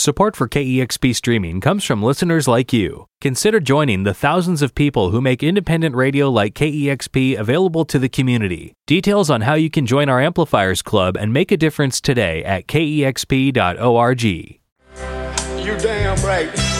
Support for KEXP Streaming comes from listeners like you. Consider joining the thousands of people who make independent radio like KEXP available to the community. Details on how you can join our Amplifiers Club and make a difference today at kexp.org. You damn right.